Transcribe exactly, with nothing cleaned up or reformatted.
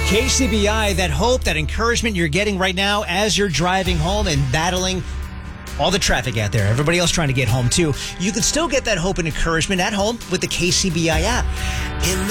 K C B I, that hope, that encouragement you're getting right now as you're driving home and battling all the traffic out there. Everybody else trying to get home, too. You can still get that hope and encouragement at home with the K C B I app. In